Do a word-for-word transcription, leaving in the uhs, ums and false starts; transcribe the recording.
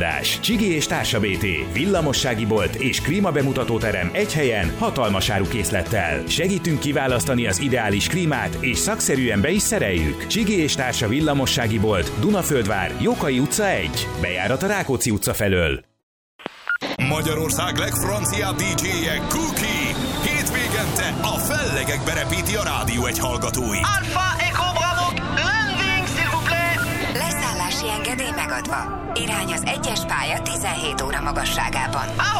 megoldás. Csigi és Társa bé té, villamossági bolt és klímabemutatóterem egy helyen, hatalmas árukészlettel. Segítünk kiválasztani az ideális klímát, és szakszerűen be is szereljük. Csigi és Társa villamossági bolt, Dunaföldvár, Jókai utca egy. Bejárat a Rákóczi utca felől. Magyarország legfranciább dé dzséje Cookie. Hétvégente a fellegekbe repíti a Rádió egy hallgatói. Alpha Echo Bravo, landing, s'il vous plaît! Leszállási engedély megadva. Irány az egyes pálya tizenhét óra magasságában.